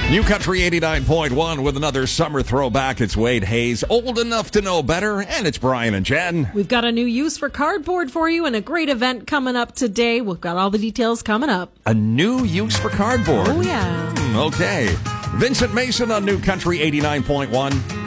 New Country 89.1 with another summer throwback. It's Wade Hayes, old enough to know better, and it's Brian and Jen. We've got a new use for cardboard for you and a great event coming up today. We've got all the details coming up. A new use for cardboard? Oh, yeah. Okay. Vincent Mason on New Country 89.1.